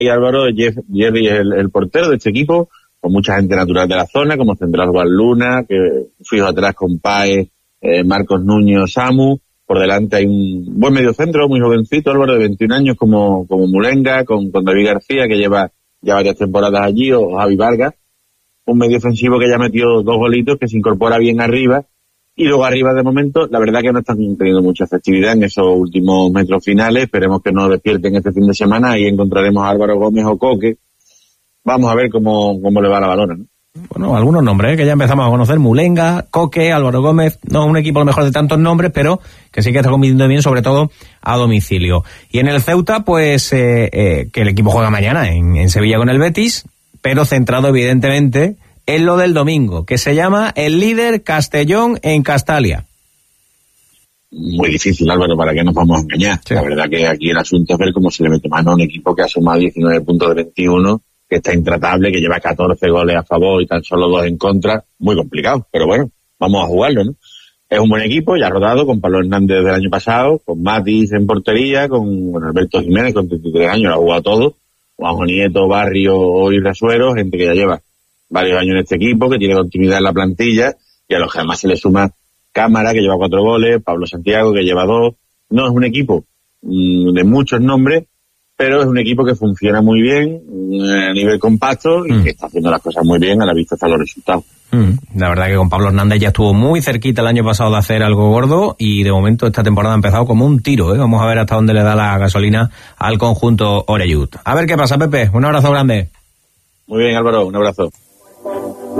Y Álvaro, Jerry es el portero de este equipo, con mucha gente natural de la zona, como Central Juan Luna, que fijo atrás con Páez, Marcos Núñez, Samu. Por delante hay un buen mediocentro, muy jovencito, Álvaro, de 21 años, como Mulenga, con David García, que lleva ya varias temporadas allí, o Javi Vargas. Un medio ofensivo que ya metió 2 golitos, que se incorpora bien arriba. Y luego arriba, de momento, la verdad que no están teniendo mucha efectividad en esos últimos metros finales. Esperemos que no despierten este fin de semana. Ahí encontraremos a Álvaro Gómez o Coque. Vamos a ver cómo le va la balona, ¿no? Bueno, algunos nombres, que ya empezamos a conocer: Mulenga, Coque, Álvaro Gómez. No es un equipo a lo mejor de tantos nombres, pero que sí que está compitiendo bien, sobre todo a domicilio. Y en el Ceuta, pues que el equipo juega mañana en Sevilla con el Betis, pero centrado evidentemente en lo del domingo, que se llama el líder Castellón en Castalia. Muy difícil, Álvaro, para que nos vamos a engañar. Sí. La verdad que aquí el asunto es ver cómo se le mete mano a un equipo que ha sumado 19 puntos de 21, que está intratable, que lleva 14 goles a favor y tan solo 2 en contra. Muy complicado, pero bueno, vamos a jugarlo, ¿no? Es un buen equipo, ya rodado, con Pablo Hernández del año pasado, con Matis en portería, con Alberto Jiménez, con 33 años, lo ha jugado todo, Juanjo Nieto, Barrio y Rasuero, gente que ya lleva varios años en este equipo, que tiene continuidad en la plantilla, y a los que además se le suma Cámara, que lleva 4 goles, Pablo Santiago, que lleva 2. No es un equipo de muchos nombres, pero es un equipo que funciona muy bien a nivel compacto y que está haciendo las cosas muy bien, a la vista están los resultados. La verdad que con Pablo Hernández ya estuvo muy cerquita el año pasado de hacer algo gordo, y de momento esta temporada ha empezado como un tiro, ¿eh? Vamos a ver hasta dónde le da la gasolina al conjunto Oreyud. A ver qué pasa, Pepe. Un abrazo grande. Muy bien, Álvaro, un abrazo.